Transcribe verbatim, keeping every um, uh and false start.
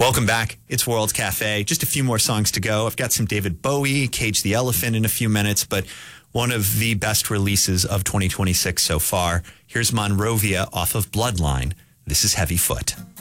Welcome back. It's World Cafe. Just a few more songs to go. I've got some David Bowie, Cage the Elephant in a few minutes, but one of the best releases of twenty twenty-six so far. Here's Monrovia off of Bloodline. This is Heavy Foot.